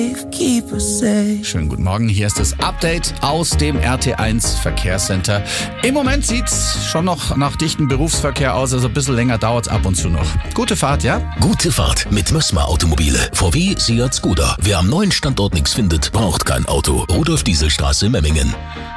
Schönen guten Morgen, hier ist das Update aus dem RT1 Verkehrscenter. Im Moment sieht's schon noch nach dichtem Berufsverkehr aus, also ein bisschen länger dauert's ab und zu noch. Gute Fahrt, ja? Gute Fahrt mit Mössmer Automobile. VW, Seat, Skoda. Wer am neuen Standort nichts findet, braucht kein Auto. Rudolf-Diesel-Straße, Memmingen.